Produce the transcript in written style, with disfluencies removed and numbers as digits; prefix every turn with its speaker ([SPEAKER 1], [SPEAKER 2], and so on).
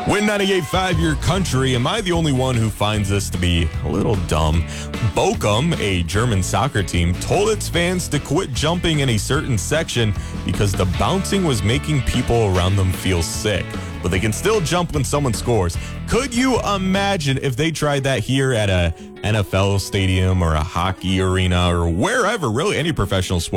[SPEAKER 1] Win 98.5 Your Country. Am I the only one who finds this to be a little dumb? Bochum, a German soccer team, told its fans to quit jumping in a certain section because the bouncing was making people around them feel sick. But they can still jump when someone scores. Could you imagine if they tried that here at a NFL stadium or a hockey arena or wherever, really any professional sport?